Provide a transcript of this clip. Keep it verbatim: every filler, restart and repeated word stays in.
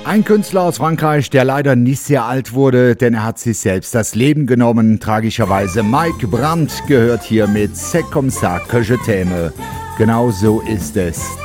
Ein Künstler aus Frankreich, der leider nicht sehr alt wurde, denn er hat sich selbst das Leben genommen. Tragischerweise Mike Brandt gehört hier mit C'est comme ça que je t'aime. Genau so ist es.